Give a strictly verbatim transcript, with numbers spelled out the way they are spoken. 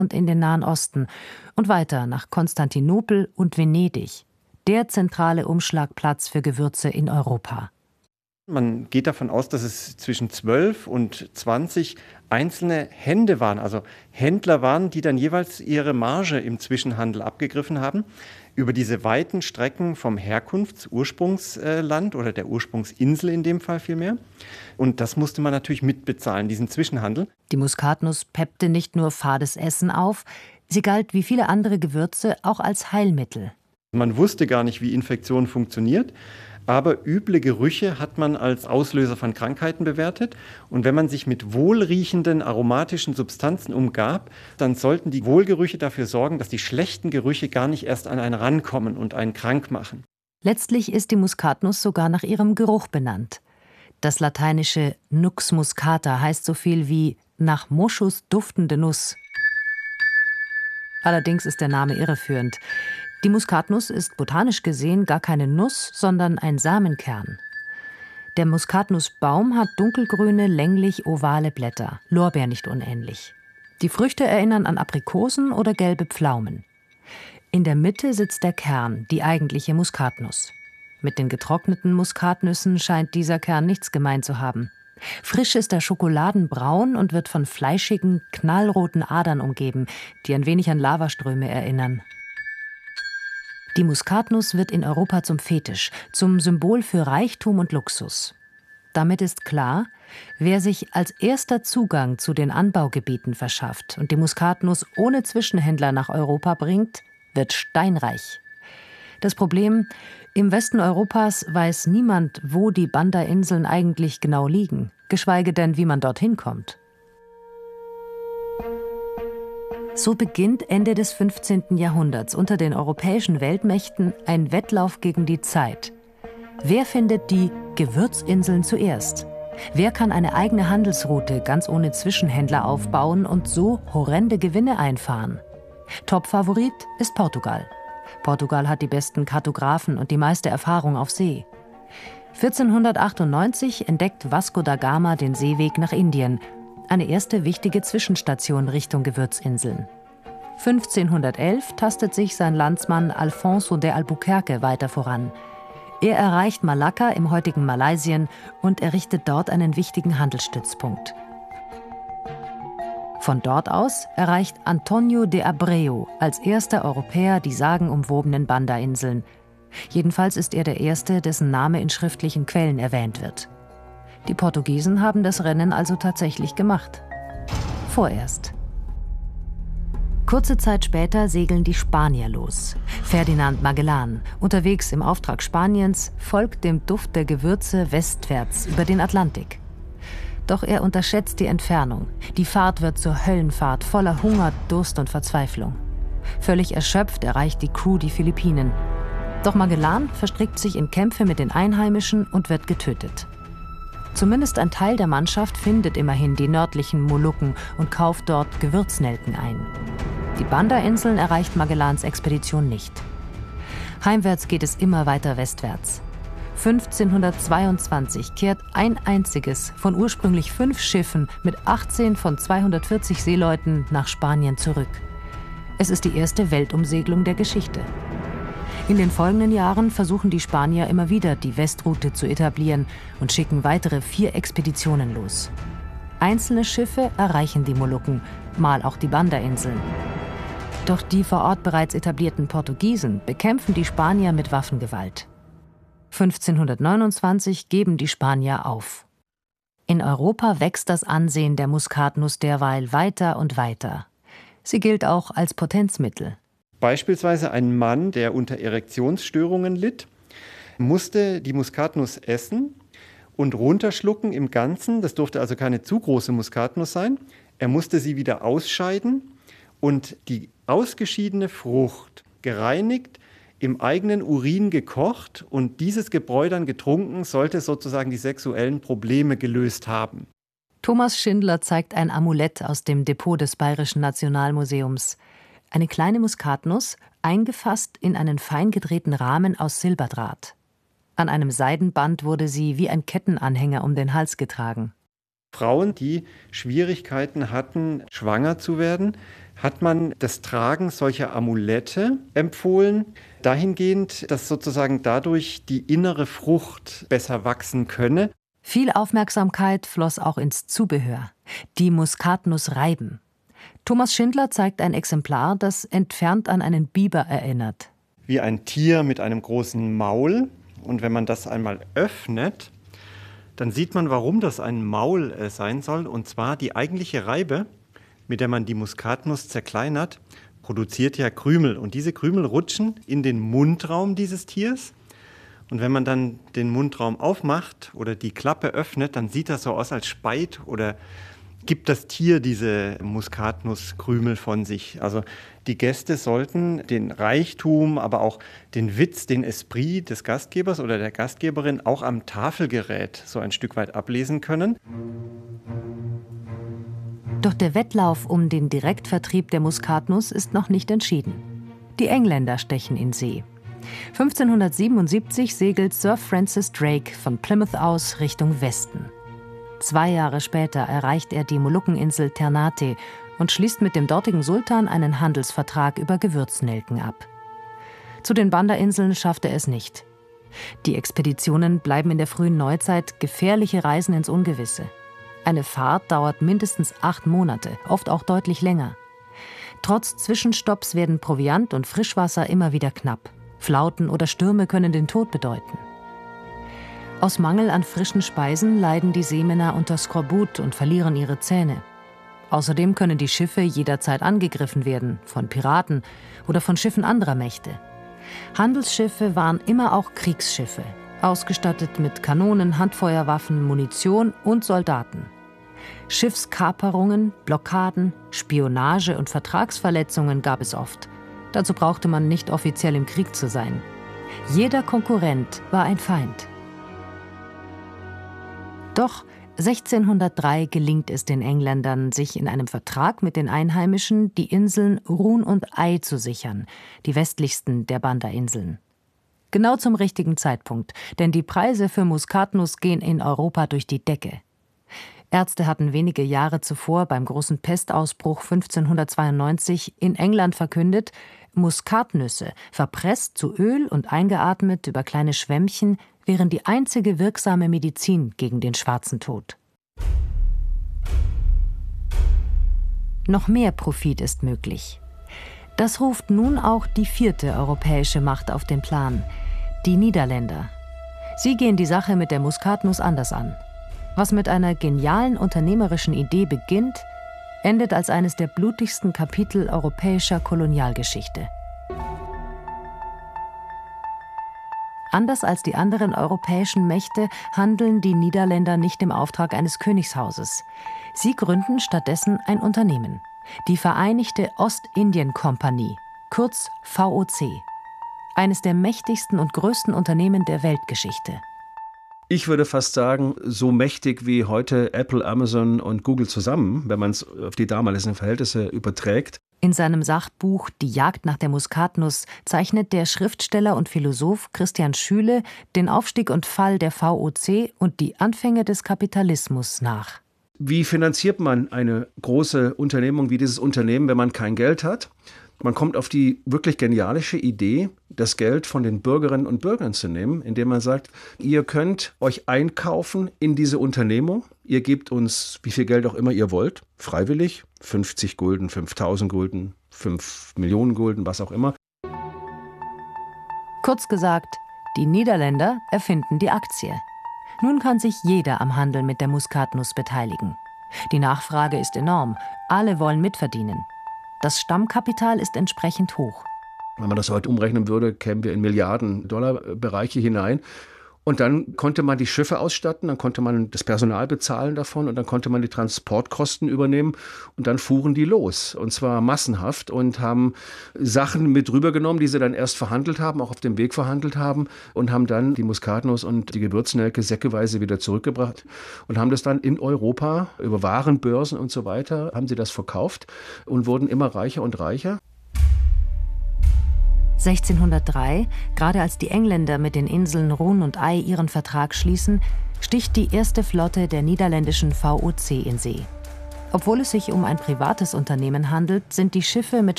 und in den Nahen Osten und weiter nach Konstantinopel und Venedig, der zentrale Umschlagplatz für Gewürze in Europa. Man geht davon aus, dass es zwischen zwölf und zwanzig einzelne Hände waren, also Händler waren, die dann jeweils ihre Marge im Zwischenhandel abgegriffen haben, über diese weiten Strecken vom Herkunftsursprungsland oder der Ursprungsinsel in dem Fall vielmehr. Und das musste man natürlich mitbezahlen, diesen Zwischenhandel. Die Muskatnuss peppte nicht nur fades Essen auf, sie galt wie viele andere Gewürze auch als Heilmittel. Man wusste gar nicht, wie Infektion funktioniert. Aber üble Gerüche hat man als Auslöser von Krankheiten bewertet. Und wenn man sich mit wohlriechenden aromatischen Substanzen umgab, dann sollten die Wohlgerüche dafür sorgen, dass die schlechten Gerüche gar nicht erst an einen rankommen und einen krank machen. Letztlich ist die Muskatnuss sogar nach ihrem Geruch benannt. Das lateinische Nux muscata heißt so viel wie nach Moschus duftende Nuss. Allerdings ist der Name irreführend. Die Muskatnuss ist botanisch gesehen gar keine Nuss, sondern ein Samenkern. Der Muskatnussbaum hat dunkelgrüne, länglich-ovale Blätter, Lorbeer nicht unähnlich. Die Früchte erinnern an Aprikosen oder gelbe Pflaumen. In der Mitte sitzt der Kern, die eigentliche Muskatnuss. Mit den getrockneten Muskatnüssen scheint dieser Kern nichts gemein zu haben. Frisch ist er schokoladenbraun und wird von fleischigen, knallroten Adern umgeben, die ein wenig an Lavaströme erinnern. Die Muskatnuss wird in Europa zum Fetisch, zum Symbol für Reichtum und Luxus. Damit ist klar, wer sich als erster Zugang zu den Anbaugebieten verschafft und die Muskatnuss ohne Zwischenhändler nach Europa bringt, wird steinreich. Das Problem: Im Westen Europas weiß niemand, wo die Banda-Inseln eigentlich genau liegen, geschweige denn, wie man dorthin kommt. So beginnt Ende des fünfzehnten Jahrhunderts unter den europäischen Weltmächten ein Wettlauf gegen die Zeit. Wer findet die Gewürzinseln zuerst? Wer kann eine eigene Handelsroute ganz ohne Zwischenhändler aufbauen und so horrende Gewinne einfahren? Topfavorit ist Portugal. Portugal hat die besten Kartografen und die meiste Erfahrung auf See. vierzehnhundertachtundneunzig entdeckt Vasco da Gama den Seeweg nach Indien, eine erste wichtige Zwischenstation Richtung Gewürzinseln. fünfzehnhundertelf tastet sich sein Landsmann Alfonso de Albuquerque weiter voran. Er erreicht Malakka im heutigen Malaysien und errichtet dort einen wichtigen Handelsstützpunkt. Von dort aus erreicht Antonio de Abreu als erster Europäer die sagenumwobenen Banda-Inseln. Jedenfalls ist er der Erste, dessen Name in schriftlichen Quellen erwähnt wird. Die Portugiesen haben das Rennen also tatsächlich gemacht. Vorerst. Kurze Zeit später segeln die Spanier los. Ferdinand Magellan, unterwegs im Auftrag Spaniens, folgt dem Duft der Gewürze westwärts über den Atlantik. Doch er unterschätzt die Entfernung. Die Fahrt wird zur Höllenfahrt voller Hunger, Durst und Verzweiflung. Völlig erschöpft erreicht die Crew die Philippinen. Doch Magellan verstrickt sich in Kämpfe mit den Einheimischen und wird getötet. Zumindest ein Teil der Mannschaft findet immerhin die nördlichen Molukken und kauft dort Gewürznelken ein. Die Banda-Inseln erreicht Magellans Expedition nicht. Heimwärts geht es immer weiter westwärts. fünfzehnhundertzweiundzwanzig kehrt ein einziges von ursprünglich fünf Schiffen mit achtzehn von zweihundertvierzig Seeleuten nach Spanien zurück. Es ist die erste Weltumsegelung der Geschichte. In den folgenden Jahren versuchen die Spanier immer wieder, die Westroute zu etablieren und schicken weitere vier Expeditionen los. Einzelne Schiffe erreichen die Molukken, mal auch die Banda-Inseln. Doch die vor Ort bereits etablierten Portugiesen bekämpfen die Spanier mit Waffengewalt. fünfzehnhundertneunundzwanzig geben die Spanier auf. In Europa wächst das Ansehen der Muskatnuss derweil weiter und weiter. Sie gilt auch als Potenzmittel. Beispielsweise ein Mann, der unter Erektionsstörungen litt, musste die Muskatnuss essen und runterschlucken im Ganzen. Das durfte also keine zu große Muskatnuss sein. Er musste sie wieder ausscheiden und die ausgeschiedene Frucht gereinigt, im eigenen Urin gekocht und dieses Gebräu dann getrunken, sollte sozusagen die sexuellen Probleme gelöst haben. Thomas Schindler zeigt ein Amulett aus dem Depot des Bayerischen Nationalmuseums. Eine kleine Muskatnuss, eingefasst in einen fein gedrehten Rahmen aus Silberdraht. An einem Seidenband wurde sie wie ein Kettenanhänger um den Hals getragen. Frauen, die Schwierigkeiten hatten, schwanger zu werden, hat man das Tragen solcher Amulette empfohlen, dahingehend, dass sozusagen dadurch die innere Frucht besser wachsen könne. Viel Aufmerksamkeit floss auch ins Zubehör, die Muskatnussreiben. Thomas Schindler zeigt ein Exemplar, das entfernt an einen Biber erinnert. Wie ein Tier mit einem großen Maul. Und wenn man das einmal öffnet, dann sieht man, warum das ein Maul äh, sein soll. Und zwar die eigentliche Reibe, mit der man die Muskatnuss zerkleinert, produziert ja Krümel. Und diese Krümel rutschen in den Mundraum dieses Tiers. Und wenn man dann den Mundraum aufmacht oder die Klappe öffnet, dann sieht das so aus, als speit oder gibt das Tier diese Muskatnusskrümel von sich. Also die Gäste sollten den Reichtum, aber auch den Witz, den Esprit des Gastgebers oder der Gastgeberin auch am Tafelgerät so ein Stück weit ablesen können. Doch der Wettlauf um den Direktvertrieb der Muskatnuss ist noch nicht entschieden. Die Engländer stechen in See. fünfzehnhundertsiebenundsiebzig segelt Sir Francis Drake von Plymouth aus Richtung Westen. Zwei Jahre später erreicht er die Molukkeninsel Ternate und schließt mit dem dortigen Sultan einen Handelsvertrag über Gewürznelken ab. Zu den Banda-Inseln schafft er es nicht. Die Expeditionen bleiben in der frühen Neuzeit gefährliche Reisen ins Ungewisse. Eine Fahrt dauert mindestens acht Monate, oft auch deutlich länger. Trotz Zwischenstopps werden Proviant und Frischwasser immer wieder knapp. Flauten oder Stürme können den Tod bedeuten. Aus Mangel an frischen Speisen leiden die Seemänner unter Skorbut und verlieren ihre Zähne. Außerdem können die Schiffe jederzeit angegriffen werden, von Piraten oder von Schiffen anderer Mächte. Handelsschiffe waren immer auch Kriegsschiffe, ausgestattet mit Kanonen, Handfeuerwaffen, Munition und Soldaten. Schiffskaperungen, Blockaden, Spionage und Vertragsverletzungen gab es oft. Dazu brauchte man nicht offiziell im Krieg zu sein. Jeder Konkurrent war ein Feind. Doch sechzehnhundertdrei gelingt es den Engländern, sich in einem Vertrag mit den Einheimischen die Inseln Run und Ai zu sichern, die westlichsten der Banda-Inseln. Genau zum richtigen Zeitpunkt, denn die Preise für Muskatnuss gehen in Europa durch die Decke. Ärzte hatten wenige Jahre zuvor beim großen Pestausbruch fünfzehnhundertzweiundneunzig in England verkündet, Muskatnüsse, verpresst zu Öl und eingeatmet über kleine Schwämmchen, wären die einzige wirksame Medizin gegen den schwarzen Tod. Noch mehr Profit ist möglich. Das ruft nun auch die vierte europäische Macht auf den Plan, die Niederländer. Sie gehen die Sache mit der Muskatnuss anders an. Was mit einer genialen unternehmerischen Idee beginnt, endet als eines der blutigsten Kapitel europäischer Kolonialgeschichte. Anders als die anderen europäischen Mächte handeln die Niederländer nicht im Auftrag eines Königshauses. Sie gründen stattdessen ein Unternehmen, die Vereinigte Ostindien-Kompanie, kurz V O C, eines der mächtigsten und größten Unternehmen der Weltgeschichte. Ich würde fast sagen, so mächtig wie heute Apple, Amazon und Google zusammen, wenn man es auf die damaligen Verhältnisse überträgt. In seinem Sachbuch »Die Jagd nach der Muskatnuss« zeichnet der Schriftsteller und Philosoph Christian Schüle den Aufstieg und Fall der V O C und die Anfänge des Kapitalismus nach. Wie finanziert man eine große Unternehmung wie dieses Unternehmen, wenn man kein Geld hat? Man kommt auf die wirklich genialische Idee, das Geld von den Bürgerinnen und Bürgern zu nehmen, indem man sagt, ihr könnt euch einkaufen in diese Unternehmung. Ihr gebt uns, wie viel Geld auch immer ihr wollt, freiwillig, fünfzig Gulden, fünftausend Gulden, fünf Millionen Gulden, was auch immer. Kurz gesagt, die Niederländer erfinden die Aktie. Nun kann sich jeder am Handel mit der Muskatnuss beteiligen. Die Nachfrage ist enorm, alle wollen mitverdienen. Das Stammkapital ist entsprechend hoch. Wenn man das heute umrechnen würde, kämen wir in Milliarden-Dollar-Bereiche hinein. Und dann konnte man die Schiffe ausstatten, dann konnte man das Personal bezahlen davon und dann konnte man die Transportkosten übernehmen und dann fuhren die los. Und zwar massenhaft und haben Sachen mit rübergenommen, die sie dann erst verhandelt haben, auch auf dem Weg verhandelt haben und haben dann die Muskatnuss und die Gewürznelke säckeweise wieder zurückgebracht und haben das dann in Europa über Warenbörsen und so weiter, haben sie das verkauft und wurden immer reicher und reicher. sechzehnhundertdrei, gerade als die Engländer mit den Inseln Run und Ai ihren Vertrag schließen, sticht die erste Flotte der niederländischen V O C in See. Obwohl es sich um ein privates Unternehmen handelt, sind die Schiffe mit